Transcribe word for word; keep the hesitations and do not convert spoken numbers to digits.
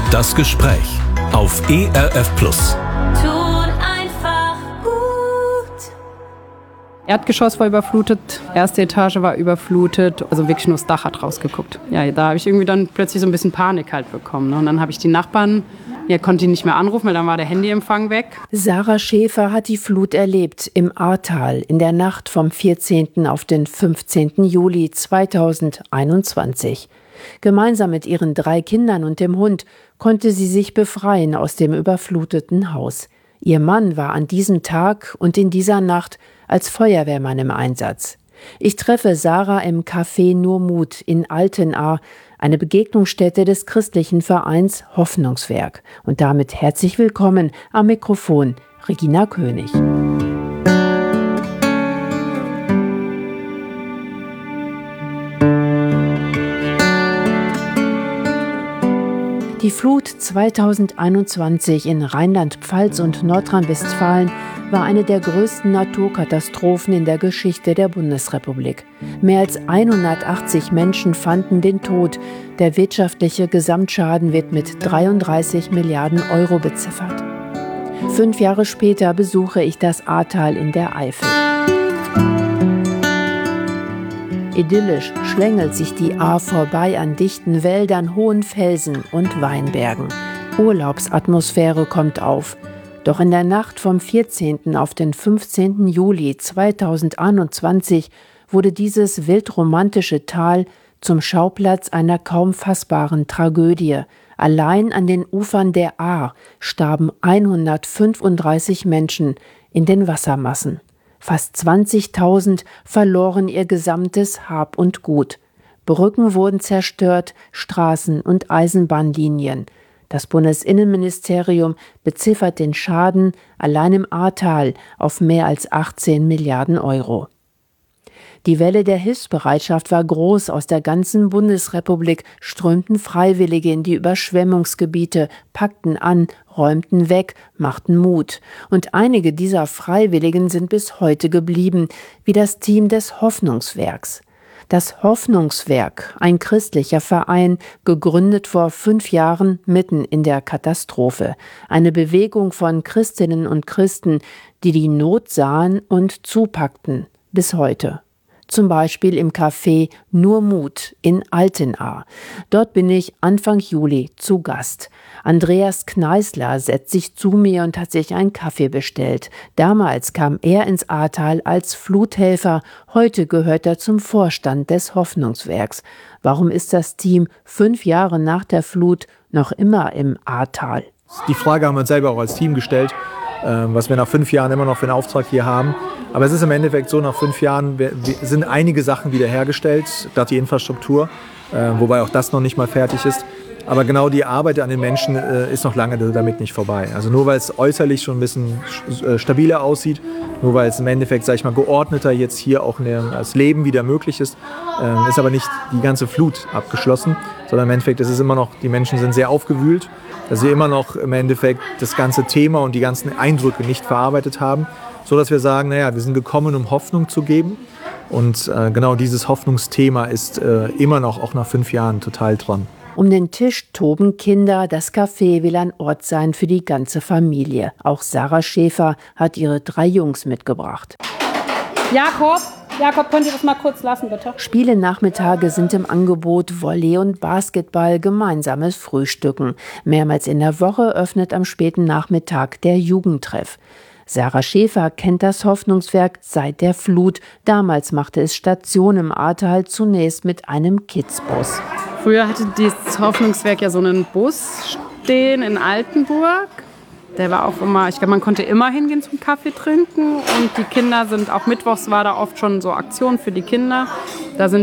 Das Gespräch auf E R F Plus. Tut einfach gut. Erdgeschoss war überflutet, erste Etage war überflutet, also wirklich nur das Dach hat rausgeguckt. Ja, da habe ich irgendwie dann plötzlich so ein bisschen Panik halt bekommen. Ne? Und dann habe ich die Nachbarn, ja, konnte die nicht mehr anrufen, weil dann war der Handyempfang weg. Sarah Schäfer hat die Flut erlebt im Ahrtal in der Nacht vom vierzehnten auf den fünfzehnten Juli zweitausendeinundzwanzig. Gemeinsam mit ihren drei Kindern und dem Hund konnte sie sich befreien aus dem überfluteten Haus. Ihr Mann war an diesem Tag und in dieser Nacht als Feuerwehrmann im Einsatz. Ich treffe Sarah im Café Nur Mut in Altenahr, eine Begegnungsstätte des christlichen Vereins Hoffnungswerk. Und damit herzlich willkommen am Mikrofon Regina König. Die Flut zweitausendeinundzwanzig in Rheinland-Pfalz und Nordrhein-Westfalen war eine der größten Naturkatastrophen in der Geschichte der Bundesrepublik. Mehr als hundertachtzig Menschen fanden den Tod. Der wirtschaftliche Gesamtschaden wird mit dreiunddreißig Milliarden Euro beziffert. Fünf Jahre später besuche ich das Ahrtal in der Eifel. Idyllisch schlängelt sich die Ahr vorbei an dichten Wäldern, hohen Felsen und Weinbergen. Urlaubsatmosphäre kommt auf. Doch in der Nacht vom vierzehnten auf den fünfzehnten Juli zweitausendeinundzwanzig wurde dieses wildromantische Tal zum Schauplatz einer kaum fassbaren Tragödie. Allein an den Ufern der Ahr starben hundertfünfunddreißig Menschen in den Wassermassen. Fast zwanzigtausend verloren ihr gesamtes Hab und Gut. Brücken wurden zerstört, Straßen- und Eisenbahnlinien. Das Bundesinnenministerium beziffert den Schaden allein im Ahrtal auf mehr als achtzehn Milliarden Euro. Die Welle der Hilfsbereitschaft war groß. Aus der ganzen Bundesrepublik strömten Freiwillige in die Überschwemmungsgebiete, packten an, räumten weg, machten Mut. Und einige dieser Freiwilligen sind bis heute geblieben, wie das Team des Hoffnungswerks. Das Hoffnungswerk, ein christlicher Verein, gegründet vor fünf Jahren mitten in der Katastrophe. Eine Bewegung von Christinnen und Christen, die die Not sahen und zupackten, bis heute. Zum Beispiel im Café Nur Mut in Altenahr. Dort bin ich Anfang Juli zu Gast. Andreas Kneißler setzt sich zu mir und hat sich einen Kaffee bestellt. Damals kam er ins Ahrtal als Fluthelfer. Heute gehört er zum Vorstand des Hoffnungswerks. Warum ist das Team fünf Jahre nach der Flut noch immer im Ahrtal? Die Frage haben wir uns selber auch als Team gestellt, was wir nach fünf Jahren immer noch für einen Auftrag hier haben. Aber es ist im Endeffekt so, nach fünf Jahren sind einige Sachen wiederhergestellt, gerade die Infrastruktur, wobei auch das noch nicht mal fertig ist. Aber genau die Arbeit an den Menschen ist noch lange damit nicht vorbei. Also nur weil es äußerlich schon ein bisschen stabiler aussieht, nur weil es im Endeffekt, sag ich mal, geordneter jetzt hier auch das Leben wieder möglich ist, ist aber nicht die ganze Flut abgeschlossen, sondern im Endeffekt ist es immer noch, die Menschen sind sehr aufgewühlt, dass sie immer noch im Endeffekt das ganze Thema und die ganzen Eindrücke nicht verarbeitet haben, so dass wir sagen, naja, wir sind gekommen, um Hoffnung zu geben. Und äh, genau dieses Hoffnungsthema ist äh, immer noch, auch nach fünf Jahren, total dran. Um den Tisch toben Kinder, das Café will ein Ort sein für die ganze Familie. Auch Sarah Schäfer hat ihre drei Jungs mitgebracht. Jakob, Jakob, könnt ihr das mal kurz lassen, bitte? Spielenachmittage sind im Angebot, Volley und Basketball, gemeinsames Frühstücken. Mehrmals in der Woche öffnet am späten Nachmittag der Jugendtreff. Sarah Schäfer kennt das Hoffnungswerk seit der Flut. Damals machte es Station im Ahrtal, zunächst mit einem Kidsbus. Früher hatte das Hoffnungswerk ja so einen Bus stehen in Altenburg. Der war auch immer, ich glaube, man konnte immer hingehen zum Kaffee trinken. Und die Kinder sind, auch mittwochs war da oft schon so Aktionen für die Kinder. Da sind